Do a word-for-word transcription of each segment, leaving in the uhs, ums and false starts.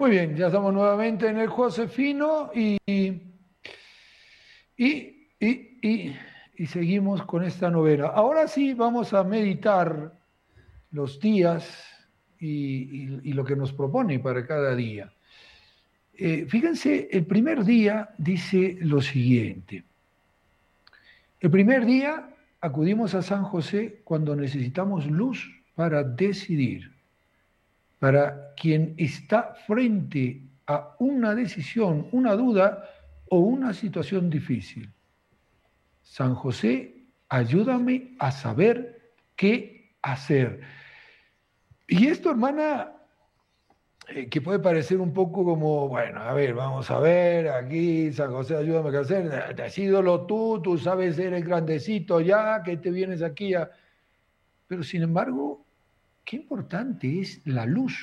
Muy bien, ya estamos nuevamente en el Josefino y, y, y, y, y seguimos con esta novela. Ahora sí vamos a meditar los días y, y, y lo que nos propone para cada día. Eh, fíjense, el primer día dice lo siguiente. El primer día acudimos a San José cuando necesitamos luz para decidir. Para quien está frente a una decisión, una duda o una situación difícil. San José, ayúdame a saber qué hacer. Y esto, hermana, eh, que puede parecer un poco como, bueno, a ver, vamos a ver, aquí, San José, ayúdame a qué hacer. Decídelo tú, tú sabes, eres grandecito ya, que te vienes aquí a... Pero sin embargo, qué importante es la luz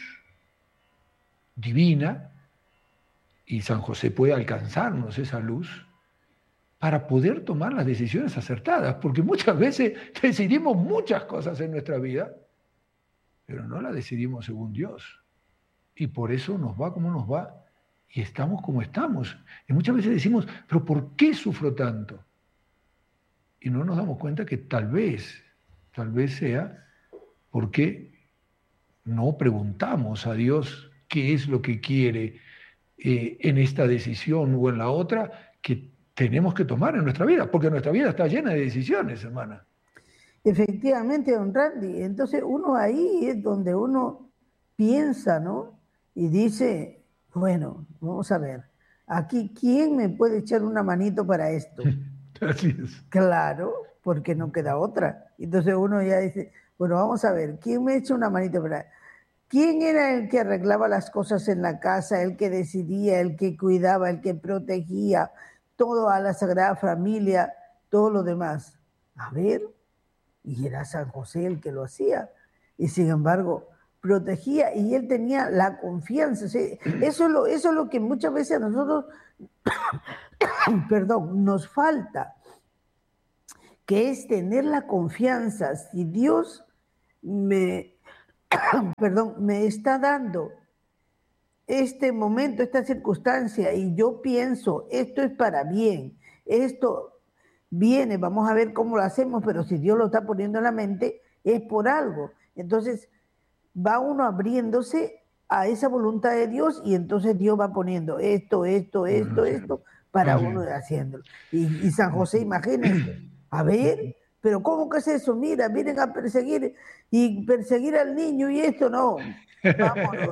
divina, y San José puede alcanzarnos esa luz para poder tomar las decisiones acertadas, porque muchas veces decidimos muchas cosas en nuestra vida, pero no las decidimos según Dios. Y por eso nos va como nos va y estamos como estamos. Y muchas veces decimos, pero ¿por qué sufro tanto? Y no nos damos cuenta que tal vez, tal vez sea porque no preguntamos a Dios qué es lo que quiere eh, en esta decisión o en la otra que tenemos que tomar en nuestra vida, porque nuestra vida está llena de decisiones, hermana. Efectivamente, don Randy. Entonces uno ahí es donde uno piensa, ¿no? Y dice, bueno, vamos a ver, aquí, ¿quién me puede echar una manito para esto? Así es. Claro, porque no queda otra. Entonces uno ya dice, bueno, vamos a ver, ¿quién me echa una manito para esto? ¿Quién era el que arreglaba las cosas en la casa, el que decidía, el que cuidaba, el que protegía, todo a la Sagrada Familia, todo lo demás? A ver, y era San José el que lo hacía. Y sin embargo, protegía y él tenía la confianza. ¿Sí? Eso, es lo, eso es lo que muchas veces a nosotros, perdón, nos falta, que es tener la confianza. Si Dios me... perdón, me está dando este momento, esta circunstancia, y yo pienso, esto es para bien, esto viene, vamos a ver cómo lo hacemos, pero si Dios lo está poniendo en la mente, es por algo. Entonces va uno abriéndose a esa voluntad de Dios y entonces Dios va poniendo esto, esto, esto, esto, para uno ir haciéndolo. Y, y San José, imagínense, a ver... Pero ¿cómo que es eso? Mira, vienen a perseguir y perseguir al niño y esto no. Vámonos.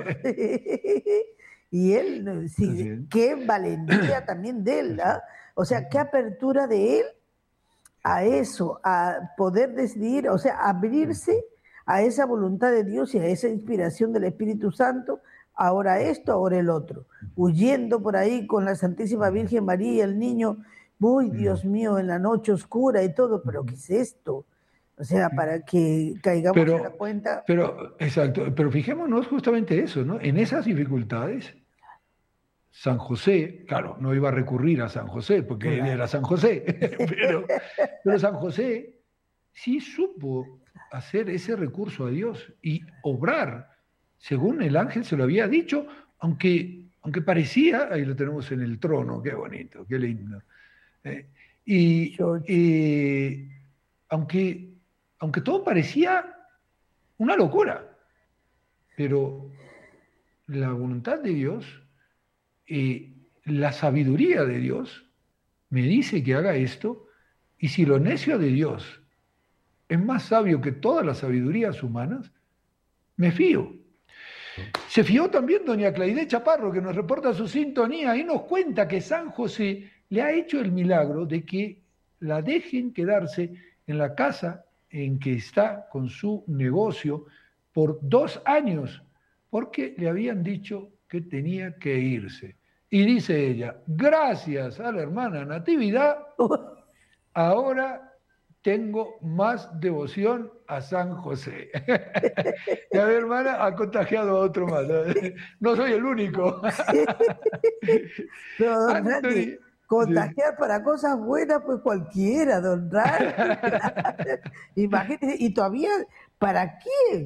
Y él, sí, qué valentía también de él, ¿ah? O sea, qué apertura de él a eso, a poder decidir, o sea, abrirse a esa voluntad de Dios y a esa inspiración del Espíritu Santo, ahora esto, ahora el otro. Huyendo por ahí con la Santísima Virgen María, el niño... Uy, Dios mío, en la noche oscura y todo, pero ¿qué es esto? O sea, para que caigamos pero, en la cuenta. Pero, exacto, pero fijémonos justamente eso, ¿no? En esas dificultades, San José, claro, no iba a recurrir a San José, porque claro, él era San José, pero, pero San José sí supo hacer ese recurso a Dios y obrar, según el ángel se lo había dicho, aunque, aunque parecía, ahí lo tenemos en el trono, qué bonito, qué lindo. Eh, y eh, aunque, aunque todo parecía una locura, pero la voluntad de Dios, eh, la sabiduría de Dios, me dice que haga esto, y si lo necio de Dios es más sabio que todas las sabidurías humanas, me fío. Se fió también doña Claide Chaparro, que nos reporta su sintonía y nos cuenta que San José le ha hecho el milagro de que la dejen quedarse en la casa en que está con su negocio por dos años, porque le habían dicho que tenía que irse. Y dice ella, gracias a la hermana Natividad, ahora tengo más devoción a San José. Y a mi hermana ha contagiado a otro más. No soy el único. Pero, don Randy, contagiar sí. Para cosas buenas, pues cualquiera, don Randy. Imagínese, y todavía, ¿para quién?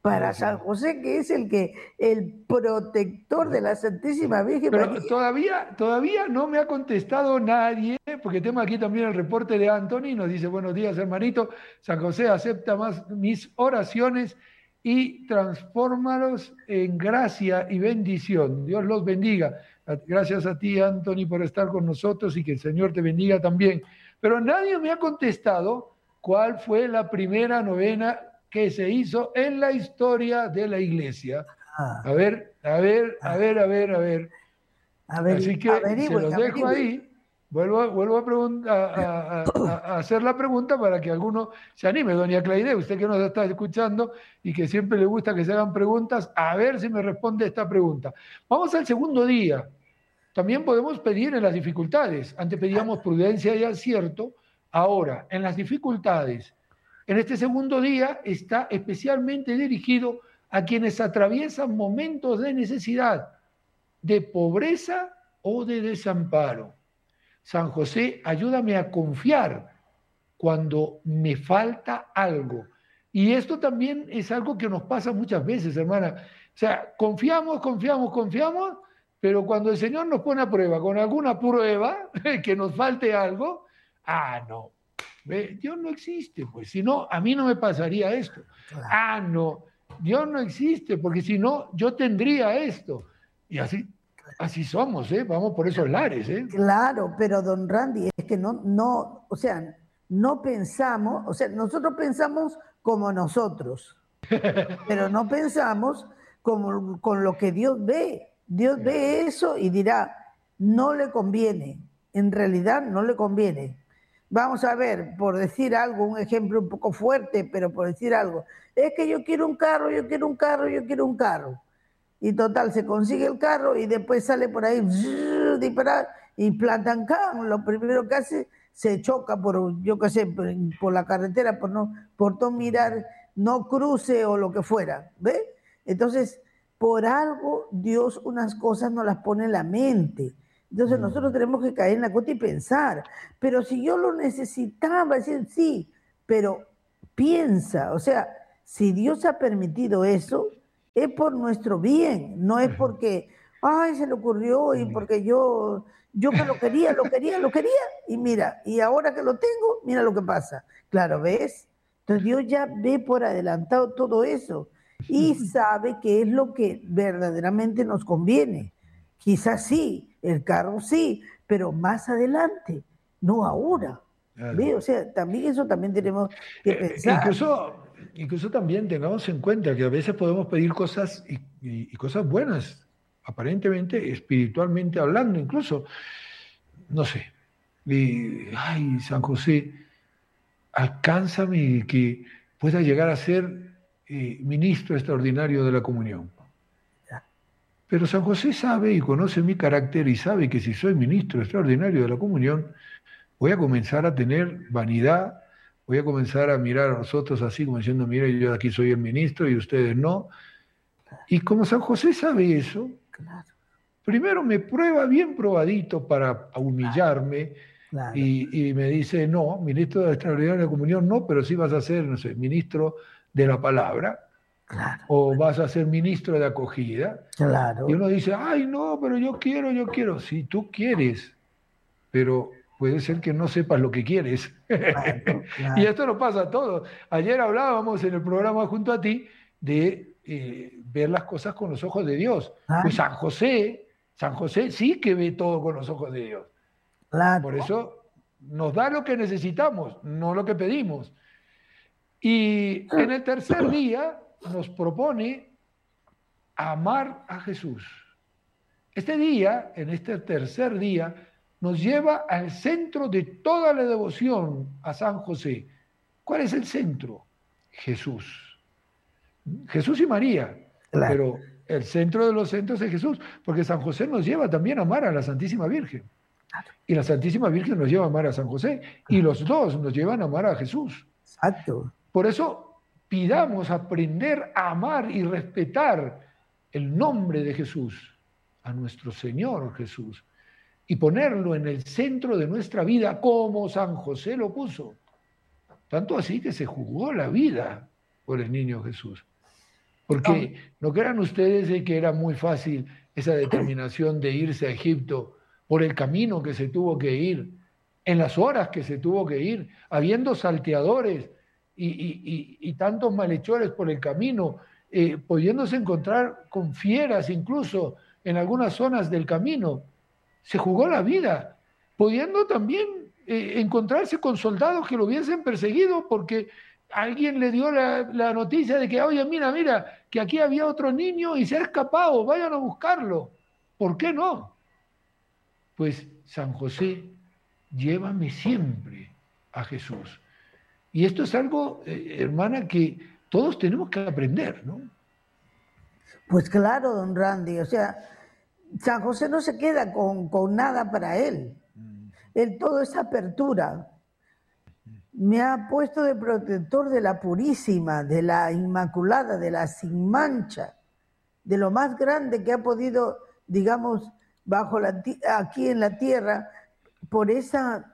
para San José, que es el que el protector de la Santísima Virgen Pero María. todavía, todavía no me ha contestado nadie, porque tengo aquí también el reporte de Anthony, nos dice, buenos días hermanito, San José acepta más mis oraciones y transfórmalos en gracia y bendición. Dios los bendiga. Gracias a ti, Anthony, por estar con nosotros y que el Señor te bendiga también. Pero nadie me ha contestado cuál fue la primera novena que se hizo en la historia de la iglesia. Ah. A ver, a ver, a ver, a ver, a ver. Averi Así que se los dejo ahí. Vuelvo, vuelvo a, a, a, a hacer la pregunta para que alguno se anime. Doña Claire, usted que nos está escuchando y que siempre le gusta que se hagan preguntas, a ver si me responde esta pregunta. Vamos al segundo día. También podemos pedir en las dificultades. Antes pedíamos prudencia y acierto. Ahora, en las dificultades, en este segundo día está especialmente dirigido a quienes atraviesan momentos de necesidad, de pobreza o de desamparo. San José, ayúdame a confiar cuando me falta algo. Y esto también es algo que nos pasa muchas veces, hermana. O sea, confiamos, confiamos, confiamos, pero cuando el Señor nos pone a prueba, con alguna prueba, que nos falte algo, ah, no, Dios no existe, pues, si no, a mí no me pasaría esto. Claro. Ah, no, Dios no existe, porque si no, yo tendría esto. Y así, así somos, ¿eh? Vamos por esos lares, ¿eh? Claro, pero don Randy, es que no, no, o sea, no pensamos, o sea, nosotros pensamos como nosotros, pero no pensamos como con lo que Dios ve. Dios ve eso y dirá, no le conviene, en realidad no le conviene. Vamos a ver, por decir algo, un ejemplo un poco fuerte, pero por decir algo, es que yo quiero un carro, yo quiero un carro, yo quiero un carro. Y total, se consigue el carro y después sale por ahí, disparar, y plantan can, lo primero que hace, se choca por, yo qué sé, por, por la carretera, por no, por no mirar, no cruce o lo que fuera, ¿ves? Entonces, por algo Dios unas cosas nos las pone en la mente. Entonces nosotros tenemos que caer en la cuenta y pensar, pero si yo lo necesitaba, decir sí, pero piensa, o sea, si Dios ha permitido eso, es por nuestro bien, no es porque, ay, se le ocurrió y porque yo, yo que lo quería, lo quería, lo quería, y mira, y ahora que lo tengo, mira lo que pasa. Claro, ¿ves? Entonces Dios ya ve por adelantado todo eso y sabe qué es lo que verdaderamente nos conviene. Quizás sí, el carro sí, pero más adelante, no ahora. Claro. ¿Ve? O sea, también eso también tenemos que pensar. Eh, incluso, incluso también tengamos en cuenta que a veces podemos pedir cosas y, y, y cosas buenas, aparentemente, espiritualmente hablando, incluso, no sé, y, ay, San José, alcánzame que pueda llegar a ser eh, ministro extraordinario de la comunión. Pero San José sabe y conoce mi carácter y sabe que si soy ministro extraordinario de la comunión, voy a comenzar a tener vanidad, voy a comenzar a mirar a nosotros así como diciendo, mire, yo aquí soy el ministro y ustedes no. Y como San José sabe eso, primero me prueba bien probadito para humillarme claro. y, y me dice, no, ministro extraordinario de la comunión no, pero sí vas a ser, no sé, ministro de la palabra. Claro. O vas a ser ministro de acogida. Claro. Y uno dice, ay, no, pero yo quiero, yo quiero. Si tú quieres, pero puede ser que no sepas lo que quieres. Claro, claro. Y esto nos pasa a todos. Ayer hablábamos en el programa junto a ti de eh, ver las cosas con los ojos de Dios. Claro. Pues San José, San José sí que ve todo con los ojos de Dios. Claro. Por eso nos da lo que necesitamos, no lo que pedimos. Y en el tercer día nos propone amar a Jesús. Este día, en este tercer día, nos lleva al centro de toda la devoción a San José. ¿Cuál es el centro? Jesús. Jesús y María. Claro. Pero el centro de los centros es Jesús, porque San José nos lleva también a amar a la Santísima Virgen. Claro. Y la Santísima Virgen nos lleva a amar a San José. Y los dos nos llevan a amar a Jesús. Exacto. Por eso pidamos aprender a amar y respetar el nombre de Jesús, a nuestro Señor Jesús, y ponerlo en el centro de nuestra vida como San José lo puso. Tanto así que se jugó la vida por el niño Jesús. Porque no crean ustedes de que era muy fácil esa determinación de irse a Egipto por el camino que se tuvo que ir, en las horas que se tuvo que ir, habiendo salteadores y, y- y- y tantos malhechores por el camino, eh, pudiéndose encontrar con fieras incluso en algunas zonas del camino. Se jugó la vida, pudiendo también eh, encontrarse con soldados que lo hubiesen perseguido porque alguien le dio la, la noticia de que, oye, mira, mira, que aquí había otro niño y se ha escapado, vayan a buscarlo. ¿Por qué no? Pues San José, llévame siempre a Jesús. Y esto es algo, eh, hermana, que todos tenemos que aprender, ¿no? Pues claro, don Randy, o sea, San José no se queda con, con nada para él. Él todo es apertura. Me ha puesto de protector de la purísima, de la inmaculada, de la sin mancha, de lo más grande que ha podido, digamos, bajo la, aquí en la tierra, por esa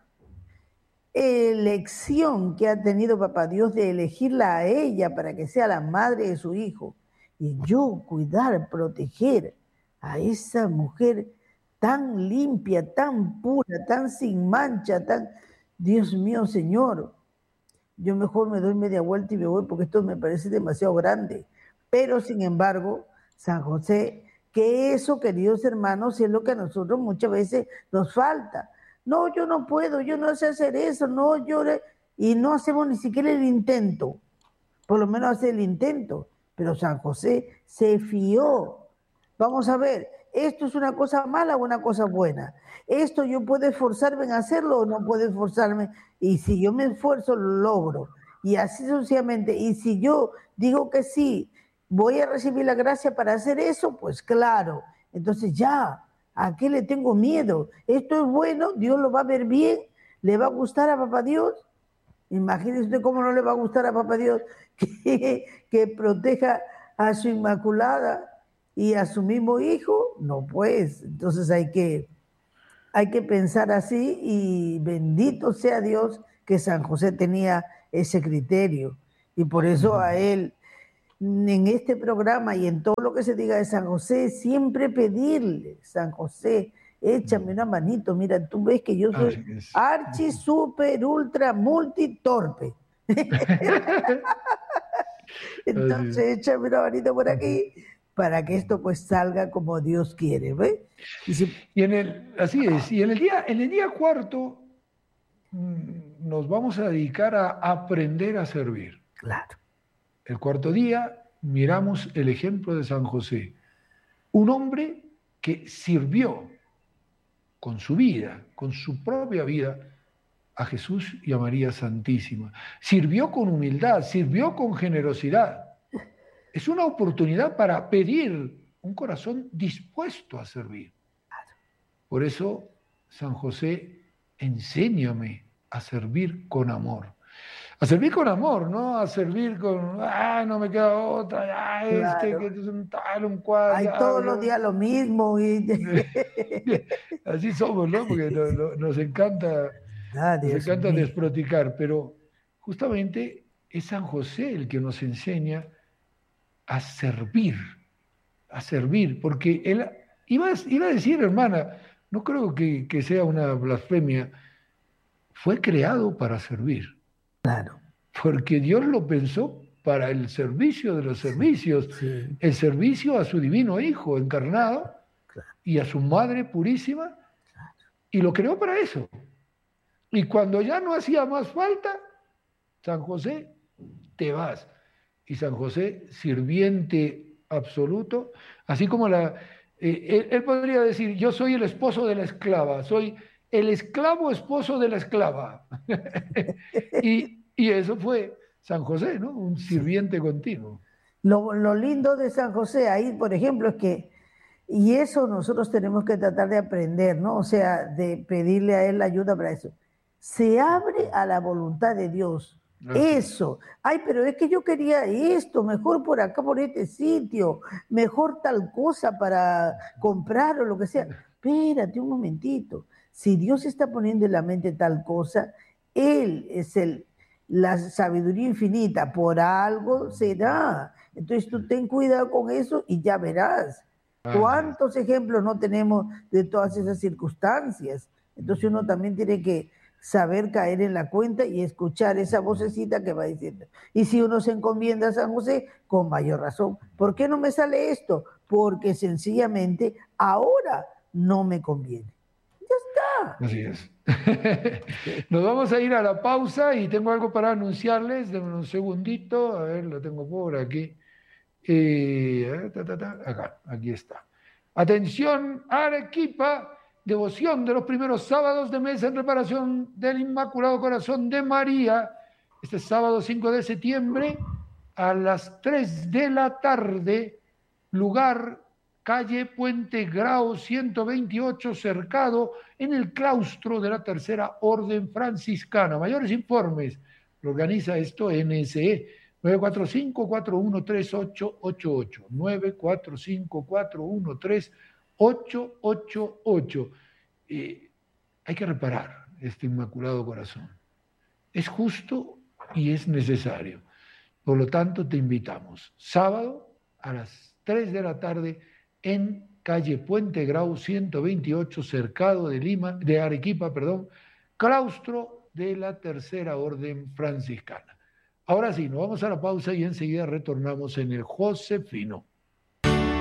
elección que ha tenido Papá Dios de elegirla a ella para que sea la madre de su hijo. Y yo cuidar, proteger a esa mujer tan limpia, tan pura, tan sin mancha, tan... Dios mío, Señor, yo mejor me doy media vuelta y me voy porque esto me parece demasiado grande. Pero, sin embargo, San José, que eso, queridos hermanos, es lo que a nosotros muchas veces nos falta. No, yo no puedo, yo no sé hacer eso, no, yo... Y no hacemos ni siquiera el intento. Por lo menos hace el intento. Pero San José se fió. Vamos a ver, ¿esto es una cosa mala o una cosa buena? ¿Esto yo puedo esforzarme en hacerlo o no puedo esforzarme? Y si yo me esfuerzo, lo logro. Y así sucesivamente. Y si yo digo que sí, voy a recibir la gracia para hacer eso, pues claro. Entonces ya, ¿a qué le tengo miedo? Esto es bueno, Dios lo va a ver bien, le va a gustar a Papá Dios. Imagínese usted cómo no le va a gustar a Papá Dios que, que proteja a su Inmaculada y a su mismo hijo. No, pues, entonces hay que, hay que pensar así y bendito sea Dios que San José tenía ese criterio. Y por eso a él, en este programa y en todo lo que se diga de San José, siempre pedirle, San José, échame una manito, mira, tú ves que yo soy archi, super, ultra, multi, torpe. Entonces échame una manito por aquí para que esto pues salga como Dios quiere, ¿ves? Y, si... y en el, así es, y en el día, en el día cuarto mmm, nos vamos a dedicar a aprender a servir. Claro. El cuarto día miramos el ejemplo de San José, un hombre que sirvió con su vida, con su propia vida, a Jesús y a María Santísima. Sirvió con humildad, sirvió con generosidad. Es una oportunidad para pedir un corazón dispuesto a servir. Por eso, San José, enséñame a servir con amor. A servir con amor, ¿no? A servir con, ah, no me queda otra, ya este, claro. Que es un tal, un cual. Hay ya, todos bro. los días lo mismo. Y... Así somos, ¿no? Porque no, no, nos encanta, ah, nos encanta desproticar, pero justamente es San José el que nos enseña a servir, a servir, porque él iba, iba a decir, hermana, no creo que, que sea una blasfemia, fue creado para servir. Claro. Porque Dios lo pensó para el servicio de los servicios, sí. El servicio a su divino Hijo encarnado, claro. Y a su Madre purísima, claro. Y lo creó para eso. Y cuando ya no hacía más falta, San José, te vas. Y San José, sirviente absoluto, así como la... Eh, él, él podría decir, yo soy el esposo de la esclava, soy el esclavo esposo de la esclava. y... Y eso fue San José, ¿no? Un sirviente sí. continuo. Lo, lo lindo de San José ahí, por ejemplo, es que, y eso nosotros tenemos que tratar de aprender, ¿no? O sea, de pedirle a él la ayuda para eso. Se abre a la voluntad de Dios. Así. Eso. Ay, pero es que yo quería esto, mejor por acá, por este sitio, mejor tal cosa para comprar o lo que sea. Espérate un momentito. Si Dios está poniendo en la mente tal cosa, Él es el... la sabiduría infinita, por algo será. Entonces tú ten cuidado con eso y ya verás. Así es. ¿Cuántos ejemplos no tenemos de todas esas circunstancias? Entonces uno también tiene que saber caer en la cuenta y escuchar esa vocecita que va diciendo. Y si uno se encomienda a San José, con mayor razón. ¿Por qué no me sale esto? Porque sencillamente ahora no me conviene. Ya está. Así es. Nos vamos a ir a la pausa y tengo algo para anunciarles. Denme un segundito. A ver, lo tengo por aquí. Eh, ta, ta, ta, acá, aquí está. Atención, Arequipa, devoción de los primeros sábados de mes en reparación del Inmaculado Corazón de María. Este sábado cinco de septiembre a las tres de la tarde, lugar calle Puente Grao ciento veintiocho, cercado en el claustro de la Tercera Orden Franciscana. Mayores informes, lo organiza esto N S E. nueve cuatro cinco, cuatro uno tres, ocho ocho ocho. nueve cuatro cinco, cuatro uno tres, ocho ocho ocho. Eh, hay que reparar este Inmaculado Corazón. Es justo y es necesario. Por lo tanto, te invitamos. Sábado a las tres de la tarde en calle Puente Grau ciento veintiocho, cercado de Lima, de Arequipa, perdón, claustro de la Tercera Orden Franciscana. Ahora sí, nos vamos a la pausa y enseguida retornamos en el Josefino.